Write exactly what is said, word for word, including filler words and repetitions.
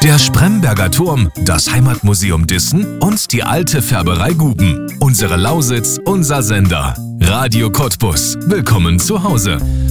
Der Spremberger Turm, das Heimatmuseum Dissen und die alte Färberei Guben. Unsere Lausitz, unser Sender. Radio Cottbus. Willkommen zu Hause.